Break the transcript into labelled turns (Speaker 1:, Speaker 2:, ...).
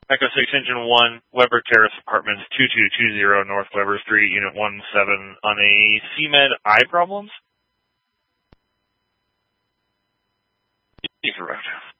Speaker 1: Echo 6 Engine 1, Weber Terrace Apartments, 2220 North Weber Street, Unit 17, on a CMed eye problems? Correct.